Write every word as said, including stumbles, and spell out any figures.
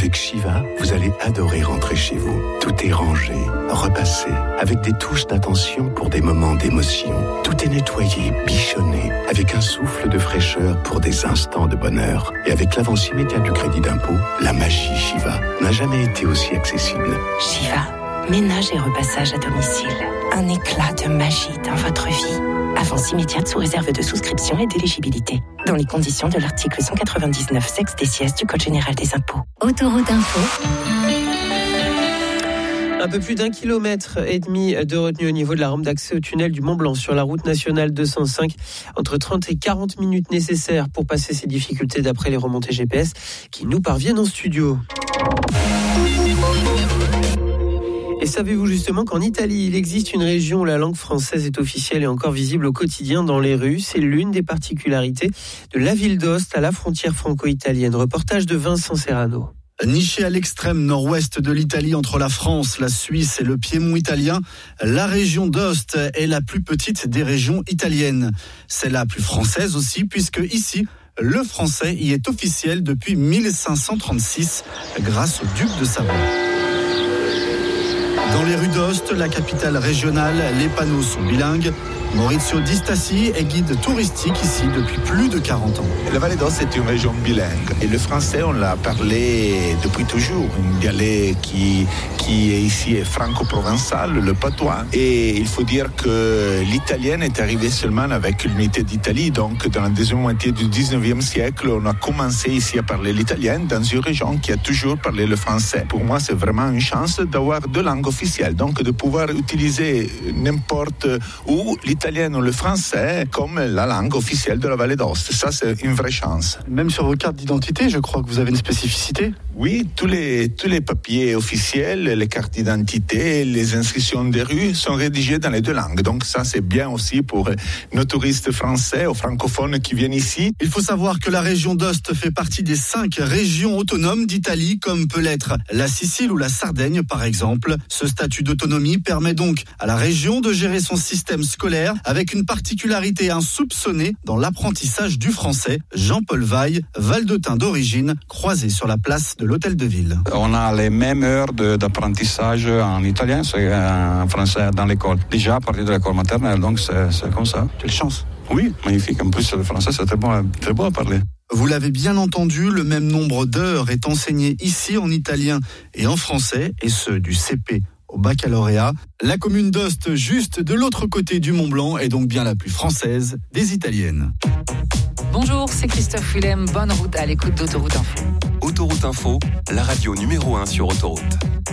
Avec Shiva, vous allez adorer rentrer chez vous. Tout est rangé, repassé, avec des touches d'attention pour des moments d'émotion. Tout est nettoyé, bichonné, avec un souffle de fraîcheur pour des instants de bonheur. Et avec l'avance immédiate du crédit d'impôt, la magie Shiva n'a jamais été aussi accessible. Shiva, ménage et repassage à domicile. Un éclat de magie dans votre vie. Avance immédiate sous réserve de souscription et d'éligibilité. Dans les conditions de l'article cent quatre-vingt-dix-neuf sexe des sièges du Code général des impôts. Autoroute Info. Un peu plus d'un kilomètre et demi de retenue au niveau de la rampe d'accès au tunnel du Mont Blanc sur la route nationale deux cent cinq. Entre trente et quarante minutes nécessaires pour passer ces difficultés d'après les remontées G P S qui nous parviennent en studio. Et savez-vous justement qu'en Italie, il existe une région où la langue française est officielle et encore visible au quotidien dans les rues. C'est l'une des particularités de la ville d'Ost, à la frontière franco-italienne. Reportage de Vincent Serrano. Nichée à l'extrême nord-ouest de l'Italie, entre la France, la Suisse et le Piémont italien, la région d'Ost est la plus petite des régions italiennes. C'est la plus française aussi, puisque ici, le français y est officiel depuis mille cinq cent trente-six, grâce au duc de Savoie. Dans les rues d'Ost, la capitale régionale, les panneaux sont bilingues. Maurizio Di Stassi est guide touristique ici depuis plus de quarante ans. La Vallée d'Ost est une région bilingue et le français on l'a parlé depuis toujours. Une dialecte qui, qui est ici est franco-provençal, le patois. Et il faut dire que l'italien est arrivé seulement avec l'unité d'Italie. Donc dans la deuxième moitié du dix-neuvième siècle, on a commencé ici à parler l'italien dans une région qui a toujours parlé le français. Pour moi, c'est vraiment une chance d'avoir deux langues officielles. Donc de pouvoir utiliser n'importe où l'italien ou le français comme la langue officielle de la Vallée d'Ost. Ça, c'est une vraie chance. Même sur vos cartes d'identité, je crois que vous avez une spécificité. Oui, tous les, tous les papiers officiels, les cartes d'identité, les inscriptions des rues sont rédigés dans les deux langues. Donc ça, c'est bien aussi pour nos touristes français ou francophones qui viennent ici. Il faut savoir que la région d'Ost fait partie des cinq régions autonomes d'Italie, comme peut l'être la Sicile ou la Sardaigne, par exemple. Ce statut d'autonomie permet donc à la région de gérer son système scolaire avec une particularité insoupçonnée dans l'apprentissage du français. Jean-Paul Vaille, valdotin d'origine, croisé sur la place de l'Hôtel de Ville. On a les mêmes heures de, d'apprentissage en italien, c'est en français dans l'école. Déjà à partir de l'école maternelle, donc c'est, c'est comme ça. Quelle chance. Oui, magnifique. En plus, le français, c'est très bon, très bon à parler. Vous l'avez bien entendu, le même nombre d'heures est enseigné ici en italien et en français, et ce du C P au baccalauréat. La commune d'Ost, juste de l'autre côté du Mont Blanc, est donc bien la plus française des italiennes. Bonjour, c'est Christophe Willem. Bonne route à l'écoute d'Autoroute Info. Autoroute Info, la radio numéro un sur autoroute.